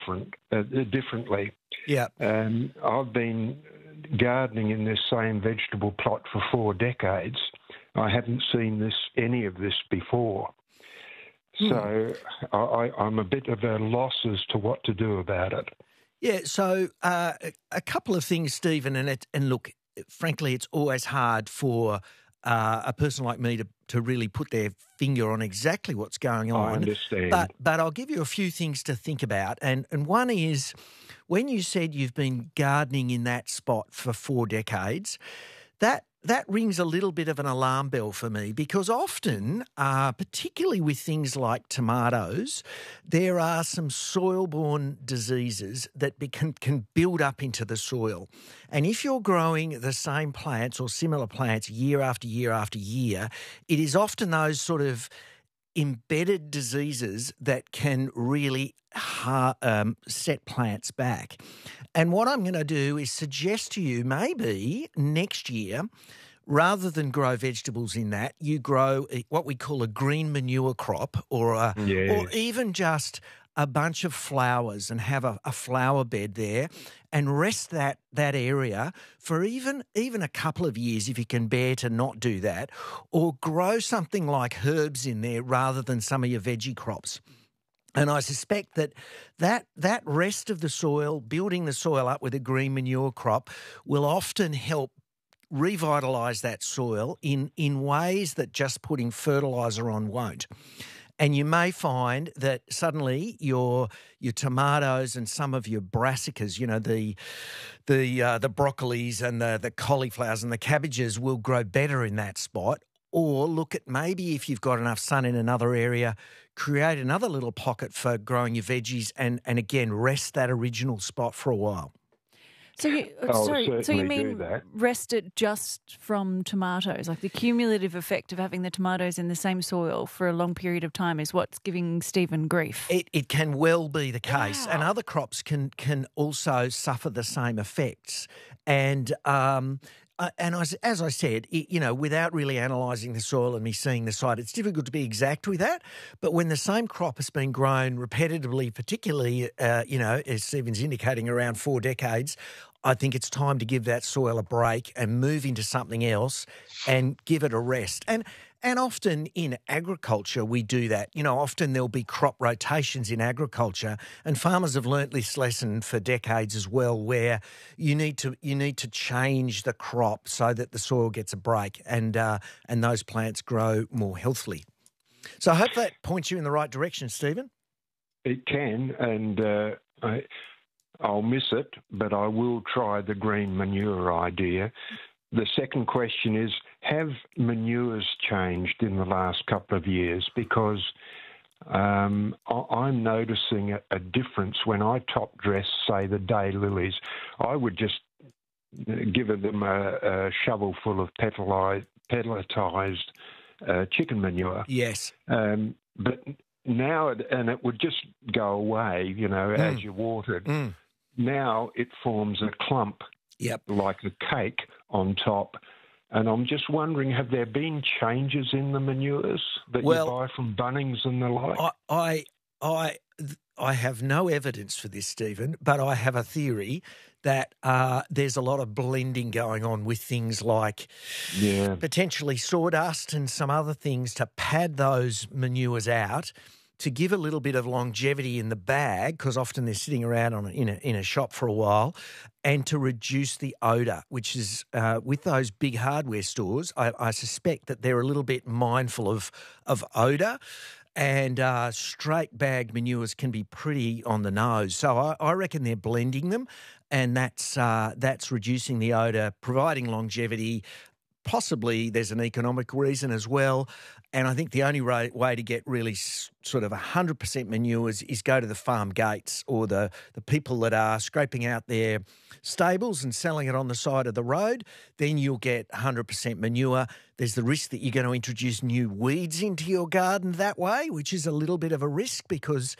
differently. Yeah. I've been gardening in this same vegetable plot for 4 decades. I hadn't seen any of this before. So I'm a bit of a loss as to what to do about it. Yeah, so a couple of things, Stephen, and look, frankly, it's always hard for a person like me to really put their finger on exactly what's going on. I understand. But I'll give you a few things to think about. And one is, when you said you've been gardening in that spot for 4 decades, that rings a little bit of an alarm bell for me, because often, particularly with things like tomatoes, there are some soil-borne diseases that can build up into the soil. And if you're growing the same plants or similar plants year after year after year, it is often those sort of embedded diseases that can really set plants back. And what I'm going to do is suggest to you, maybe next year, rather than grow vegetables in that, you grow what we call a green manure crop, or even just a bunch of flowers, and have a flower bed there, and rest that area for even a couple of years if you can bear to not do that, or grow something like herbs in there rather than some of your veggie crops. And I suspect that rest of the soil, building the soil up with a green manure crop, will often help revitalise that soil in ways that just putting fertiliser on won't. And you may find that suddenly your tomatoes and some of your brassicas, the broccolis and the cauliflowers and the cabbages, will grow better in that spot. Or look at, maybe if you've got enough sun in another area, create another little pocket for growing your veggies, and again, rest that original spot for a while. So you mean rest it just from tomatoes? Like the cumulative effect of having the tomatoes in the same soil for a long period of time is what's giving Stephen grief? It can well be the case. Wow. And other crops can also suffer the same effects. And as I said, without really analysing the soil and me seeing the site, it's difficult to be exact with that. But when the same crop has been grown repetitively, particularly, as Stephen's indicating, around 4 decades, I think it's time to give that soil a break and move into something else and give it a rest. And often in agriculture we do that. Often there'll be crop rotations in agriculture, and farmers have learnt this lesson for decades as well, where you need to change the crop so that the soil gets a break and those plants grow more healthily. So I hope that points you in the right direction, Stephen. It can, and I'll miss it, but I will try the green manure idea. The second question is, have manures changed in the last couple of years? Because I'm noticing a difference when I top dress, say, the daylilies. I would just give them a shovel full of pelletized chicken manure. Yes. But now, and it would just go away, as you watered. Mm. Now it forms a clump, like a cake on top. And I'm just wondering, have there been changes in the manures that you buy from Bunnings and the like? I have no evidence for this, Stephen, but I have a theory that there's a lot of blending going on with things like potentially sawdust and some other things to pad those manures out, to give a little bit of longevity in the bag, because often they're sitting around in a shop for a while, and to reduce the odour, which is, with those big hardware stores, I suspect that they're a little bit mindful of odour, and straight bag manures can be pretty on the nose. So I reckon they're blending them, and that's reducing the odour, providing longevity. Possibly there's an economic reason as well. And I think the only way to get really sort of 100% manures is go to the farm gates, or the people that are scraping out their stables and selling it on the side of the road. Then you'll get 100% manure. There's the risk that you're going to introduce new weeds into your garden that way, which is a little bit of a risk because,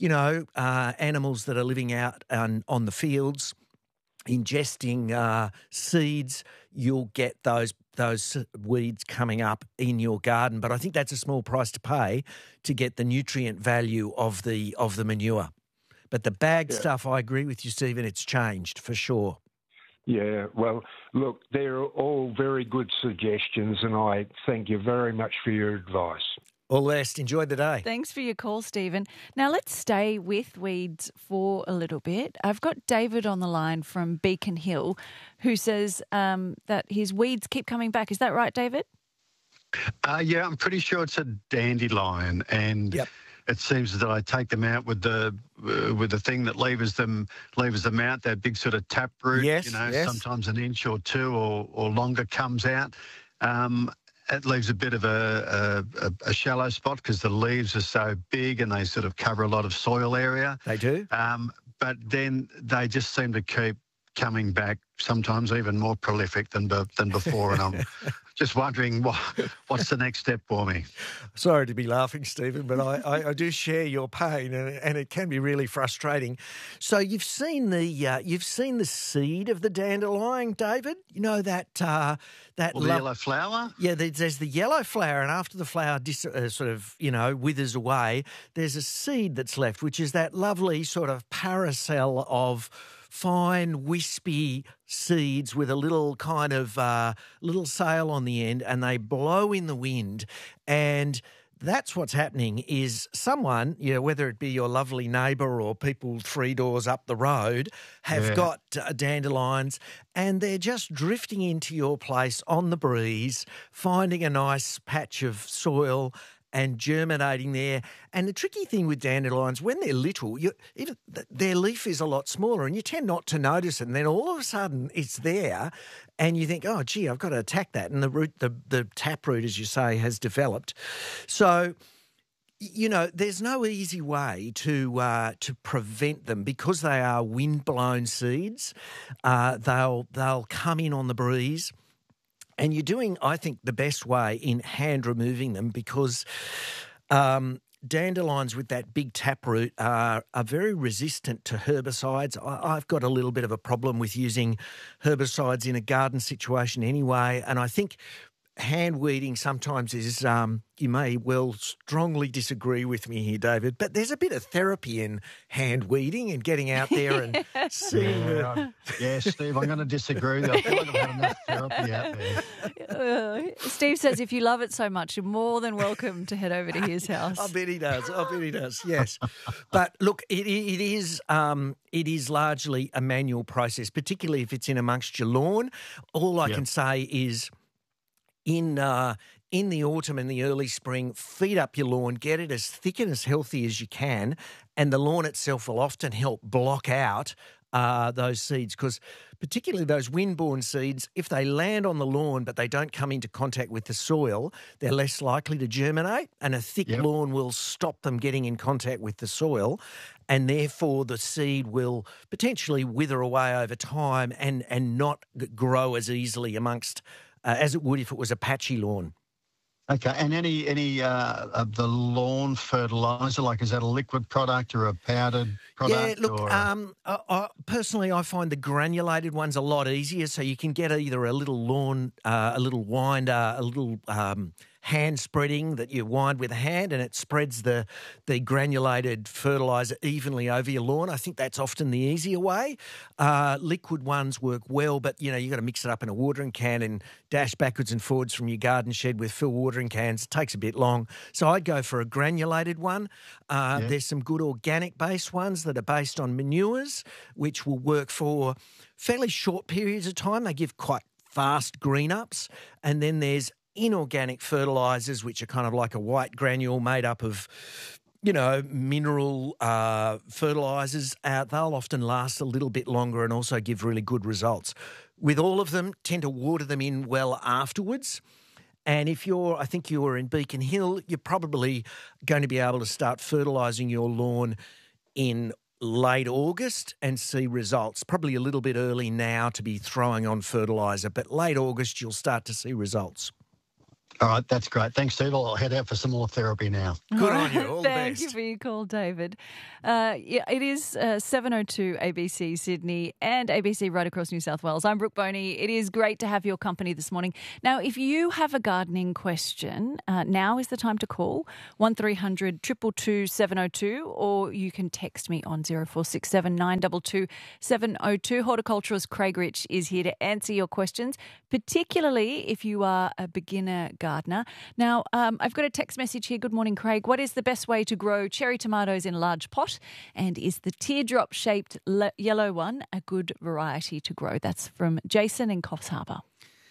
animals that are living out on the fields, ingesting seeds, you'll get those weeds coming up in your garden. But I think that's a small price to pay to get the nutrient value of the manure. But the bag stuff, I agree with you, Stephen, it's changed for sure. Yeah, well, look, they're all very good suggestions, and I thank you very much for your advice. All the best. Enjoy the day. Thanks for your call, Stephen. Now let's stay with weeds for a little bit. I've got David on the line from Beacon Hill who says that his weeds keep coming back. Is that right, David? Yeah, I'm pretty sure it's a dandelion, and it seems that I take them out with the thing that levers them out, that big sort of taproot, sometimes an inch or two or longer comes out. It leaves a bit of a shallow spot because the leaves are so big and they sort of cover a lot of soil area. They do. But then they just seem to keep coming back, sometimes even more prolific than before. And I'm just wondering what's the next step for me. Sorry to be laughing, Stephen, but I do share your pain, and it can be really frustrating. So you've seen the seed of the dandelion, David. You know that the yellow flower. Yeah, there's the yellow flower, and after the flower withers away, there's a seed that's left, which is that lovely sort of parasol of fine, wispy seeds with a little kind of little sail on the end, and they blow in the wind. And that's what's happening is someone, whether it be your lovely neighbour or people 3 doors up the road, have got dandelions, and they're just drifting into your place on the breeze, finding a nice patch of soil and germinating there. And the tricky thing with dandelions, when they're little, their leaf is a lot smaller and you tend not to notice it. And then all of a sudden it's there and you think, oh, gee, I've got to attack that. And the taproot, as you say, has developed. So, there's no easy way to prevent them because they are wind-blown seeds. They'll come in on the breeze. And you're doing, I think, the best way in hand removing them because dandelions with that big taproot are very resistant to herbicides. I've got a little bit of a problem with using herbicides in a garden situation anyway, and I think hand weeding sometimes is, you may well strongly disagree with me here, David, but there's a bit of therapy in hand weeding and getting out there and seeing. Yeah, Steve, I'm going to disagree. I feel like I've had enough therapy out there. Steve says if you love it so much, you're more than welcome to head over to his house. I bet he does. Yes, but look, it is largely a manual process, particularly if it's in amongst your lawn. All I can say is, in the autumn and the early spring, feed up your lawn, get it as thick and as healthy as you can, and the lawn itself will often help block out those seeds because particularly those wind-borne seeds, if they land on the lawn but they don't come into contact with the soil, they're less likely to germinate, and a thick lawn will stop them getting in contact with the soil, and therefore the seed will potentially wither away over time and not grow as easily amongst as it would if it was a patchy lawn. Okay, and any of the lawn fertiliser, like is that a liquid product or a powdered product? Yeah, look, personally I find the granulated ones a lot easier, so you can get either a little lawn, a little winder, a little hand spreading that you wind with a hand and it spreads the granulated fertiliser evenly over your lawn. I think that's often the easier way. Liquid ones work well, but you've got to mix it up in a watering can and dash backwards and forwards from your garden shed with full watering cans. It takes a bit long. So I'd go for a granulated one. There's some good organic based ones that are based on manures, which will work for fairly short periods of time. They give quite fast green ups. And then there's inorganic fertilisers, which are kind of like a white granule made up of, mineral fertilisers. They'll often last a little bit longer and also give really good results. With all of them, tend to water them in well afterwards. And I think you're in Beacon Hill, you're probably going to be able to start fertilising your lawn in late August and see results. Probably a little bit early now to be throwing on fertiliser, but late August you'll start to see results. All right, that's great. Thanks, Steve. I'll head out for some more therapy now. Good on you. All the Thank best. you for your call, David. It is 7:02 ABC Sydney and ABC right across New South Wales. I'm Brooke Boney. It is great to have your company this morning. Now, if you have a gardening question, now is the time to call 1300 222 702, or you can text me on 0467 922 702. Horticulturist Craig Rich is here to answer your questions, particularly if you are a beginner gardener. Now, I've got a text message here. Good morning, Craig. What is the best way to grow cherry tomatoes in a large pot? And is the teardrop-shaped yellow one a good variety to grow? That's from Jason in Coffs Harbour.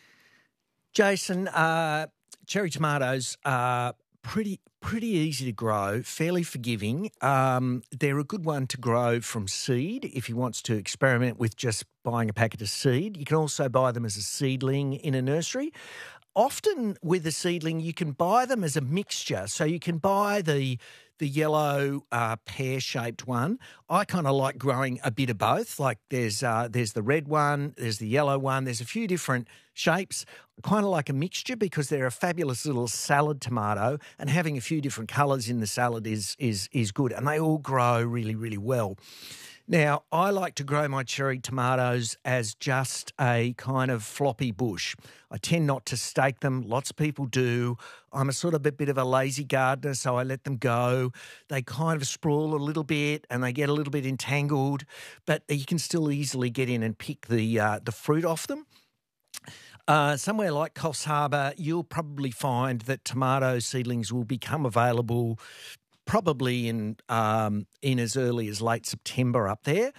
Jason, cherry tomatoes are pretty easy to grow, fairly forgiving. They're a good one to grow from seed if you wants to experiment with just buying a packet of seed. You can also buy them as a seedling in a nursery. Often with a seedling, you can buy them as a mixture. So you can buy the yellow pear-shaped one. I kind of like growing a bit of both. Like there's the red one, there's the yellow one. There's a few different shapes. Kind of like a mixture because they're a fabulous little salad tomato, and having a few different colours in the salad is good, and they all grow really, really well. Now, I like to grow my cherry tomatoes as just a kind of floppy bush. I tend not to stake them. Lots of people do. I'm a sort of a bit of a lazy gardener, so I let them go. They kind of sprawl a little bit and they get a little bit entangled, but you can still easily get in and pick the fruit off them. Somewhere like Coffs Harbour, you'll probably find that tomato seedlings will become available probably in as early as late September up there.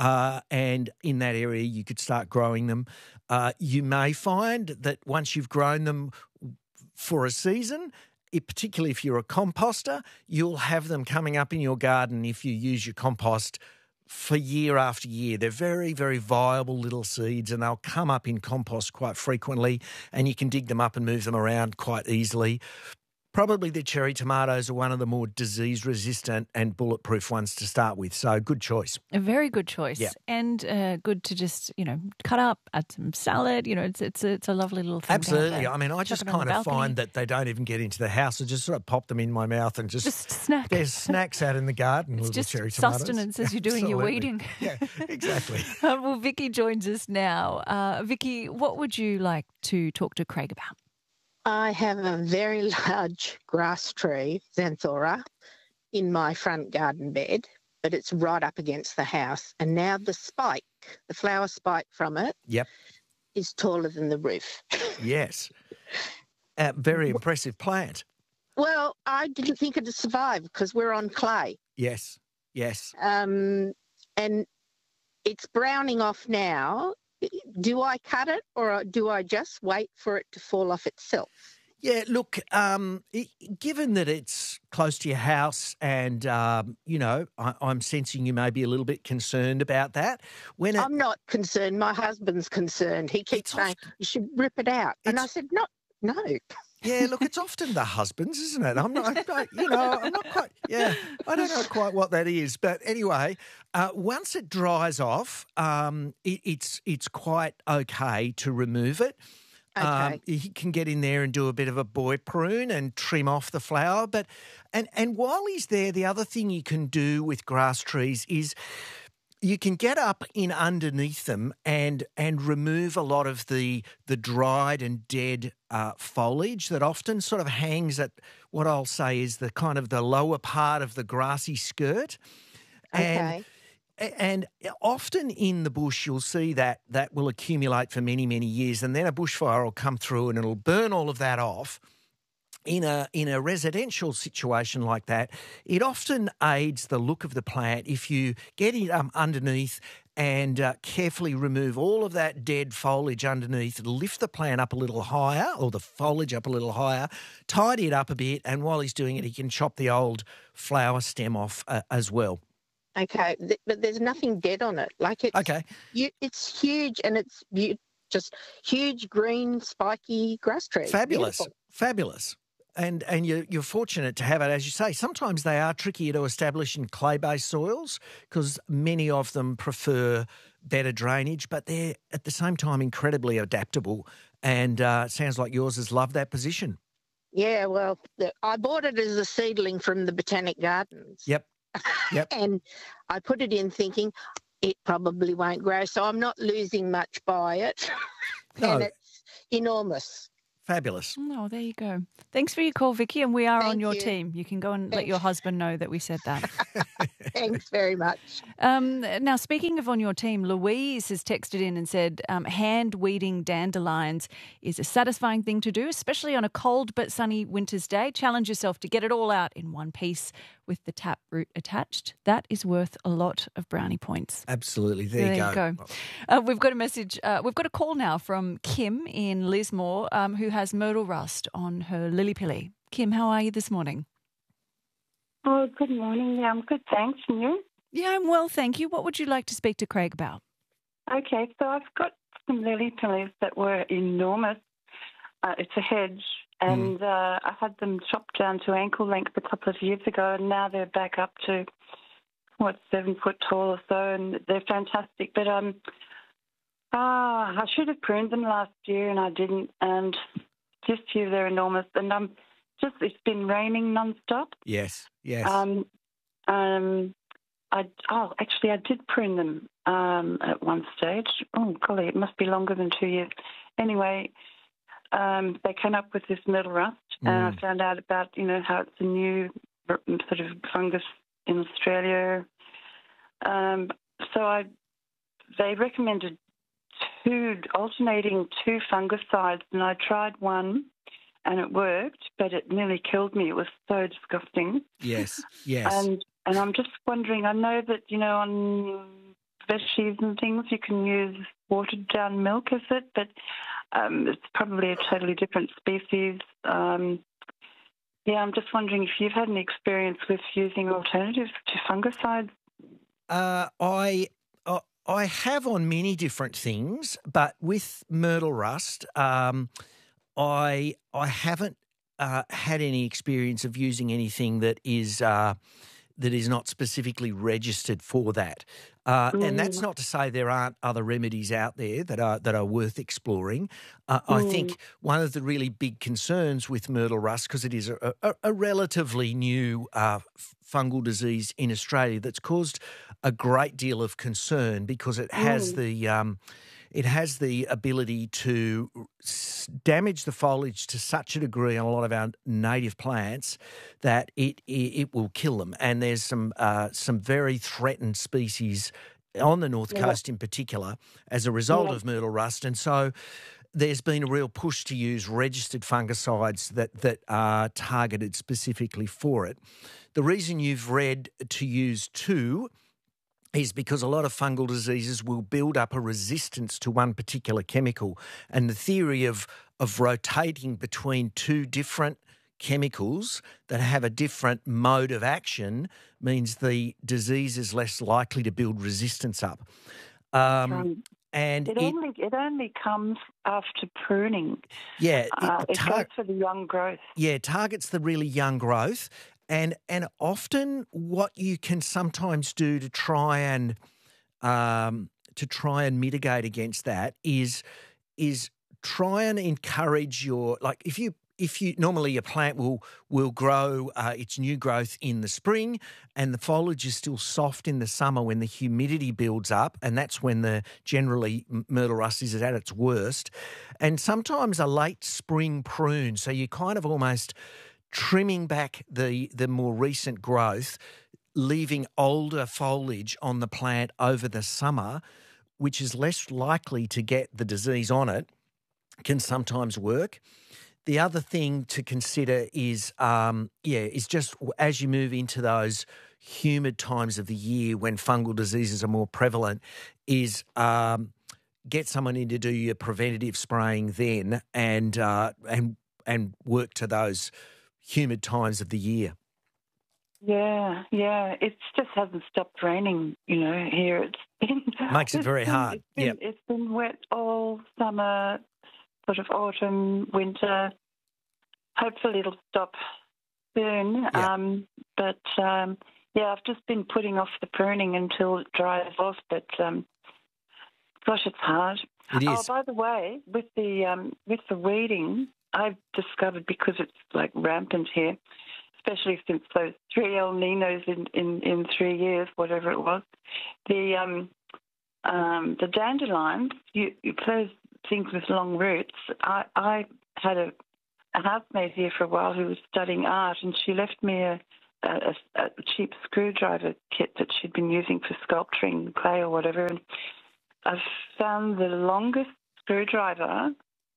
And in that area, you could start growing them. You may find that once you've grown them for a season, particularly if you're a composter, you'll have them coming up in your garden if you use your compost for year after year. They're very, very viable little seeds, and they'll come up in compost quite frequently, and you can dig them up and move them around quite easily. Probably the cherry tomatoes are one of the more disease-resistant and bulletproof ones to start with, so good choice. A very good choice, yeah. And good to just cut up, add some salad. It's a lovely little thing. Absolutely. I mean, I just kind of find that they don't even get into the house. I just sort of pop them in my mouth and just snack. There's snacks out in the garden. It's little just cherry tomatoes. Sustenance as you're doing your weeding. Yeah, exactly. Well, Vicky joins us now. Vicky, what would you like to talk to Craig about? I have a very large grass tree, Xanthora, in my front garden bed, but it's right up against the house. And now the flower spike from it is taller than the roof. Yes. Very impressive plant. Well, I didn't think it'd survive because we're on clay. Yes. And it's browning off now. Do I cut it or do I just wait for it to fall off itself? Yeah, look, given that it's close to your house and, I'm sensing you may be a little bit concerned about that. I'm not concerned. My husband's concerned. He keeps saying, you should rip it out. And I said, no. Yeah, look, it's often the husbands, isn't it? I'm not quite, I don't know quite what that is. But anyway, once it dries off, it's quite okay to remove it. Okay. You can get in there and do a bit of a boy prune and trim off the flower. But and while he's there, the other thing you can do with grass trees is you can get up in underneath them and remove a lot of the dried and dead foliage that often sort of hangs at what I'll say is the kind of the lower part of the grassy skirt. Okay. And often in the bush you'll see that will accumulate for many, many years, and then a bushfire will come through and it'll burn all of that off. In a residential situation like that, it often aids the look of the plant if you get it underneath and carefully remove all of that dead foliage underneath, lift the plant up a little higher or the foliage up a little higher, tidy it up a bit, and while he's doing it, he can chop the old flower stem off as well. Okay, but there's nothing dead on it. Like it's huge and it's just huge green spiky grass tree. Fabulous. And you're fortunate to have it, as you say. Sometimes they are trickier to establish in clay-based soils because many of them prefer better drainage, but they're at the same time incredibly adaptable. And it sounds like yours has loved that position. Yeah, well, I bought it as a seedling from the Botanic Gardens. Yep. And I put it in thinking it probably won't grow, so I'm not losing much by it. No. And it's enormous. Fabulous. Oh, there you go. Thanks for your call, Vicky, and we are on Thank your you. team. You can go and let your husband know that we said that. Thanks very much. Now, speaking of on your team, Louise has texted in and said hand weeding dandelions is a satisfying thing to do, especially on a cold but sunny winter's day. Challenge yourself to get it all out in one piece with the tap root attached. That is worth a lot of brownie points. Absolutely. There you go. We've got a message. We've got a call now from Kim in Lismore who has myrtle rust on her lily pilly. Kim, how are you this morning? Oh, good morning. Yeah, I'm good, thanks. And you? Yeah, I'm well, thank you. What would you like to speak to Craig about? Okay, so I've got some lily pillies that were enormous. It's a hedge, and I had them chopped down to ankle length a couple of years ago, and now they're back up to, 7 foot tall or so, and they're fantastic. But I should have pruned them last year, and I didn't, and this year they're enormous, and it's been raining non-stop. Yes. I did prune them at one stage. Oh, golly, it must be longer than 2 years. Anyway, they came up with this myrtle rust, and I found out about, how it's a new sort of fungus in Australia. They recommended alternating two fungicides, and I tried one, and it worked, but it nearly killed me. It was so disgusting. Yes. And I'm just wondering, I know that, on veggies and things you can use watered down milk, is it? But it's probably a totally different species. I'm just wondering if you've had any experience with using alternatives to fungicides. I have on many different things, but with myrtle rust, I haven't had any experience of using anything that is not specifically registered for that. And that's not to say there aren't other remedies out there that are worth exploring. I think one of the really big concerns with myrtle rust, because it is a relatively new fungal disease in Australia that's caused a great deal of concern because it has the ability to damage the foliage to such a degree on a lot of our native plants that it will kill them. And there's some very threatened species on the North Coast in particular as a result of myrtle rust. And so there's been a real push to use registered fungicides that are targeted specifically for it. The reason you've read to use two is because a lot of fungal diseases will build up a resistance to one particular chemical. And the theory of rotating between two different chemicals that have a different mode Mm. means the disease is less likely to build resistance up. And it only comes after pruning. Yeah. It goes for the young growth. Yeah, it targets the really young growth. And often what you can sometimes do to try and mitigate against that is try and encourage if you normally your plant will grow its new growth in the spring, and the foliage is still soft in the summer when the humidity builds up, and that's when generally myrtle rust is at its worst. And sometimes a late spring prune, so you kind of almost trimming back the more recent growth, leaving older foliage on the plant over the summer, which is less likely to get the disease on it, can sometimes work. The other thing to consider is just as you move into those humid times of the year when fungal diseases are more prevalent, is get someone in to do your preventative spraying then and work to those humid times of the year. Yeah. It just hasn't stopped raining, here. Makes it very hard. It's been wet all summer, sort of autumn, winter. Hopefully it'll stop soon. Yeah. I've just been putting off the pruning until it dries off, but gosh, it's hard. It is. Oh, by the way, with the weeding, I've discovered, because it's like rampant here, especially since those 3 El Ninos in 3 years, whatever it was, the dandelions, those things with long roots. I had a housemate here for a while who was studying art, and she left me a cheap screwdriver kit that she'd been using for sculpturing clay or whatever. And I've found the longest screwdriver.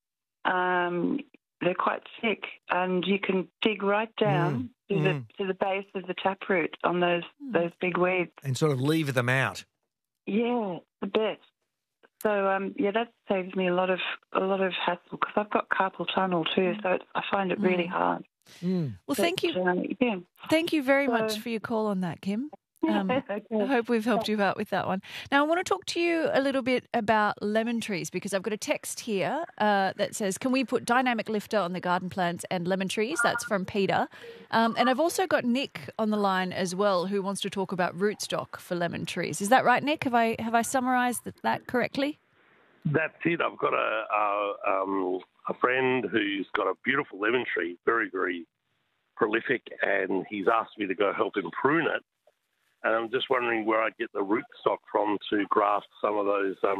They're quite thick, and you can dig right down to the base of the taproot on those big weeds and sort of lever them out. Yeah, the best. So that saves me a lot of hassle, because I've got carpal tunnel too, so I find it really hard. Well, thank you. Thank you very much for your call on that, Kim. Okay. I hope we've helped you out with that one. Now, I want to talk to you a little bit about lemon trees, because I've got a text here that says, can we put dynamic lifter on the garden plants and lemon trees? That's from Peter. And I've also got Nick on the line as well, who wants to talk about rootstock for lemon trees. Is that right, Nick? Have I summarised that correctly? That's it. I've got a friend who's got a beautiful lemon tree, very, very prolific, and he's asked me to go help him prune it. And I'm just wondering where I'd get the rootstock from to graft some of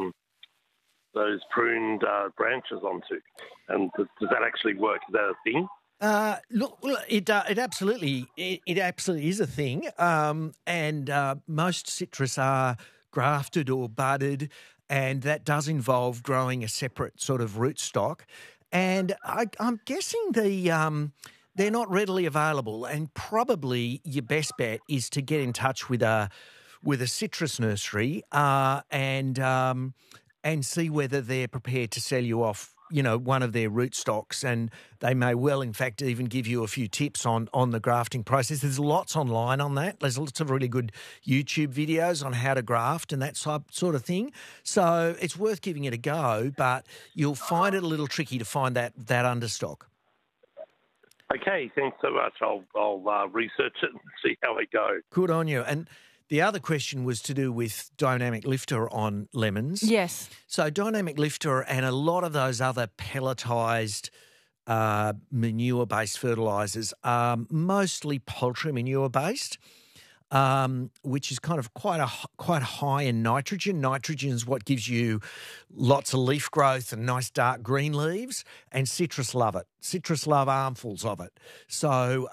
those pruned branches onto. And does that actually work? Is that a thing? Look, it absolutely is a thing. And most citrus are grafted or budded, and that does involve growing a separate sort of rootstock. And I'm guessing they're not readily available, and probably your best bet is to get in touch with a citrus nursery and see whether they're prepared to sell you off, one of their rootstocks, and they may well, in fact, even give you a few tips on the grafting process. There's lots online on that. There's lots of really good YouTube videos on how to graft and that sort of thing. So it's worth giving it a go, but you'll find it a little tricky to find that understock. Okay, thanks so much. I'll research it and see how it goes. Good on you. And the other question was to do with dynamic lifter on lemons. Yes. So dynamic lifter and a lot of those other pelletised manure-based fertilisers are mostly poultry manure-based, which is kind of quite high in nitrogen. Nitrogen is what gives you lots of leaf growth and nice dark green leaves, and citrus love it. Citrus love armfuls of it. So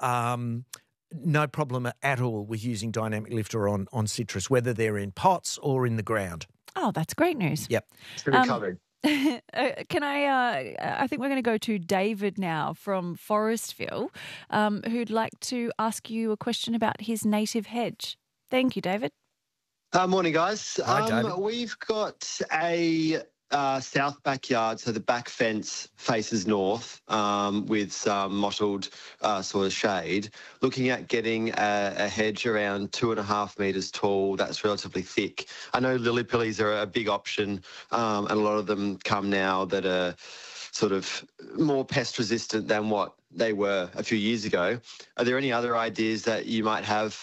no problem at all with using dynamic lifter on citrus, whether they're in pots or in the ground. Oh, that's great news. Yep. It's going to be covered. Can I think we're going to go to David now from Forestville, who'd like to ask you a question about his native hedge. Thank you, David. Morning, guys. Hi, David. We've got a south backyard, so the back fence faces north with some mottled sort of shade. Looking at getting a hedge around 2.5 metres tall that's relatively thick. I know lily pillies are a big option, and a lot of them come now that are sort of more pest resistant than what they were a few years ago. Are there any other ideas that you might have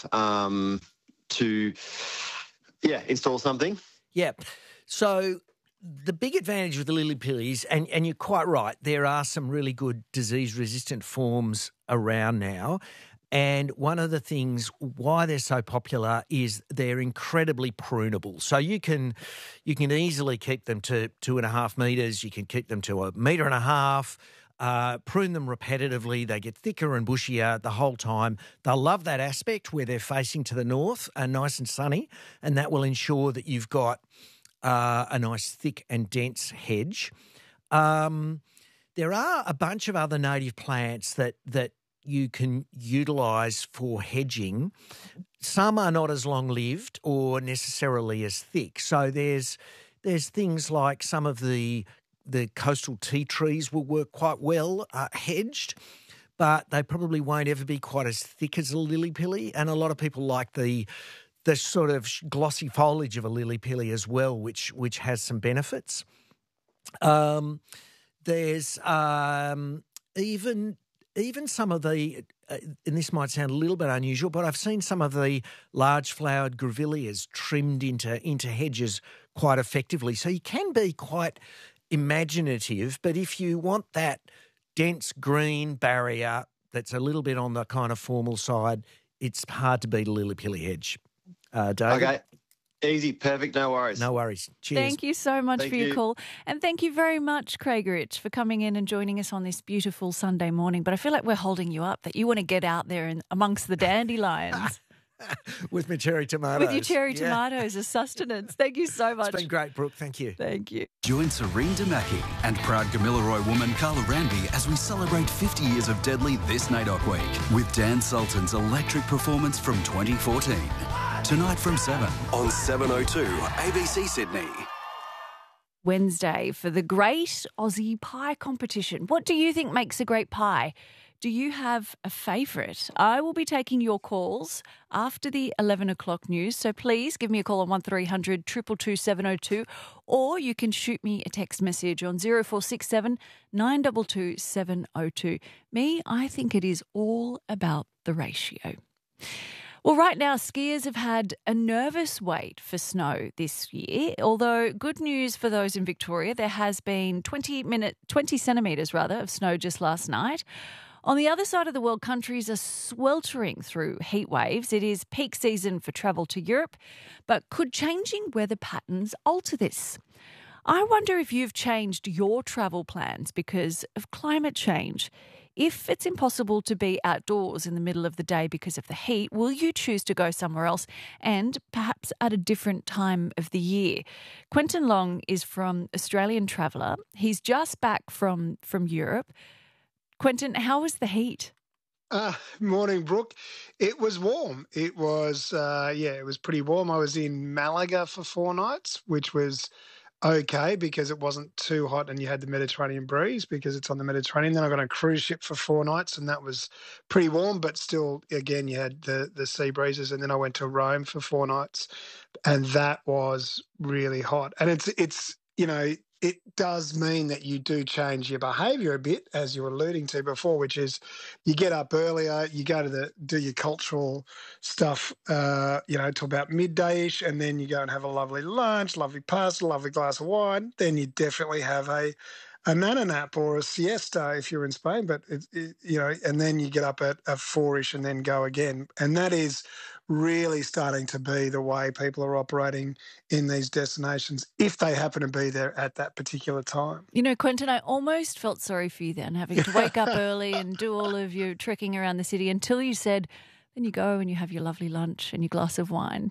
to install something? Yeah. So the big advantage with the lily pillies, and you're quite right, there are some really good disease-resistant forms around now. And one of the things why they're so popular is they're incredibly prunable. So you can easily keep them to 2.5 metres. You can keep them to 1.5 metres. Prune them repetitively. They get thicker and bushier the whole time. They'll love that aspect where they're facing to the north and nice and sunny, and that will ensure that you've got a nice thick and dense hedge. There are a bunch of other native plants that you can utilise for hedging. Some are not as long-lived or necessarily as thick. So there's things like some of the coastal tea trees will work quite well hedged, but they probably won't ever be quite as thick as a lily pilly. And a lot of people like the sort of glossy foliage of a lily pilly as well, which has some benefits. There's even some of the, and this might sound a little bit unusual, but I've seen some of the large flowered grevilleas trimmed into hedges quite effectively. So you can be quite imaginative, but if you want that dense green barrier that's a little bit on the kind of formal side, it's hard to beat a Lillipilly hedge. David? Okay. Easy, perfect, no worries. No worries. Cheers. Thank you so much for your call. And thank you very much, Craig Rich, for coming in and joining us on this beautiful Sunday morning. But I feel like we're holding you up, that you want to get out there and amongst the dandelions. With my cherry tomatoes. With your cherry tomatoes as sustenance. Thank you so much. It's been great, Brooke. Thank you. Thank you. Join Serene Damaki and proud Gamilaroi woman Carla Ranby as we celebrate 50 years of Deadly this NAIDOC week with Dan Sultan's electric performance from 2014. Tonight from 7 on 702 ABC Sydney. Wednesday for the Great Aussie Pie Competition. What do you think makes a great pie? Do you have a favourite? I will be taking your calls after the 11 o'clock news, so please give me a call on 1300 222 702, or you can shoot me a text message on 0467 922 702. Me, I think it is all about the ratio. Well, right now, skiers have had a nervous wait for snow this year, although good news for those in Victoria, there has been 20 centimetres of snow just last night. On the other side of the world, countries are sweltering through heat waves. It is peak season for travel to Europe, but could changing weather patterns alter this? I wonder if you've changed your travel plans because of climate change. If it's impossible to be outdoors in the middle of the day because of the heat, will you choose to go somewhere else and perhaps at a different time of the year? Quentin Long is from Australian Traveller. He's just back from Europe. Quentin, how was the heat? Morning, Brooke. It was warm. It was, it was pretty warm. I was in Malaga for 4 nights, which was okay because it wasn't too hot and you had the Mediterranean breeze because it's on the Mediterranean. Then I got on a cruise ship for 4 nights and that was pretty warm, but still, again, you had the sea breezes. And then I went to Rome for 4 nights and that was really hot. And it's it does mean that you do change your behaviour a bit, as you were alluding to before, which is you get up earlier, you go to do your cultural stuff, till about midday-ish, and then you go and have a lovely lunch, lovely pasta, lovely glass of wine. Then you definitely have a nana nap or a siesta if you're in Spain, but and then you get up at 4-ish and then go again. And that is really starting to be the way people are operating in these destinations if they happen to be there at that particular time. You know, Quentin, I almost felt sorry for you then, having to wake up early and do all of your trekking around the city until you said, then you go and you have your lovely lunch and your glass of wine.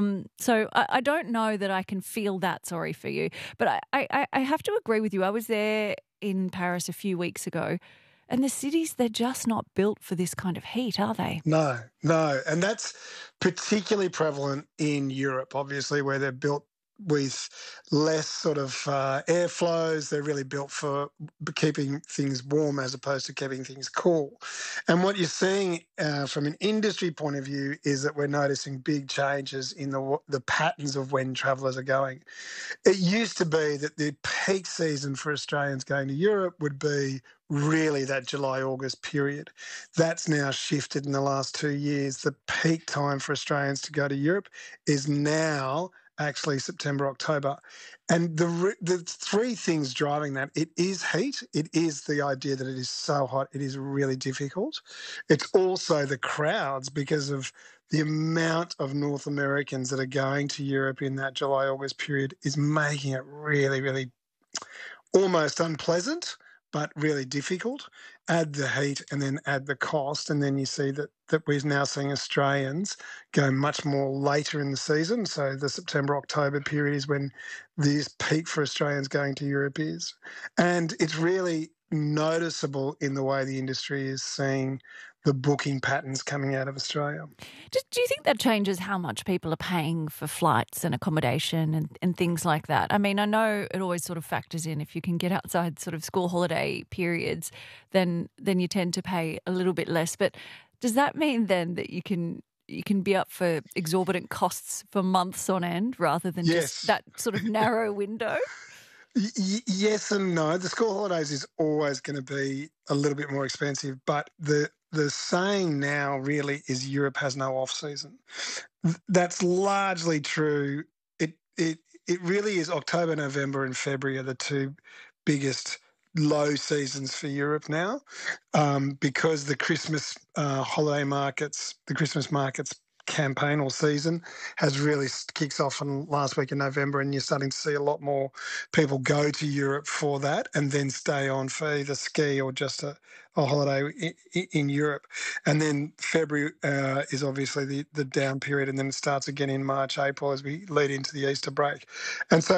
So I don't know that I can feel that sorry for you, but I have to agree with you. I was there in Paris a few weeks ago. And the cities, they're just not built for this kind of heat, are they? No. And that's particularly prevalent in Europe, obviously, where they're built with less sort of airflows. They're really built for keeping things warm as opposed to keeping things cool. And what you're seeing from an industry point of view is that we're noticing big changes in the patterns of when travellers are going. It used to be that the peak season for Australians going to Europe would be really that July-August period. That's now shifted in the last 2 years. The peak time for Australians to go to Europe is now actually September, October. And the 3 things driving that, it is heat. It is the idea that it is so hot. It is really difficult. It's also the crowds because of the amount of North Americans that are going to Europe in that July-August period is making it really, really almost unpleasant, but really difficult. Add the heat and then add the cost, and then you see that we're now seeing Australians go much more later in the season. So the September-October period is when this peak for Australians going to Europe is. And it's really noticeable in the way the industry is seeing the booking patterns coming out of Australia. Do you think that changes how much people are paying for flights and accommodation and things like that? I mean, I know it always sort of factors in if you can get outside sort of school holiday periods, then you tend to pay a little bit less. But does that mean then that you can be up for exorbitant costs for months on end rather than just that sort of narrow window? Yes and no. The school holidays is always going to be a little bit more expensive, but the saying now really is Europe has no off-season. That's largely true. It really is October, November and February are the 2 biggest low seasons for Europe now because the Christmas holiday markets, the Christmas markets campaign or season has really kicks off in last week in November, and you're starting to see a lot more people go to Europe for that and then stay on for either ski or just a holiday in Europe. And then February is obviously the down period, and then it starts again in March, April as we lead into the Easter break. And so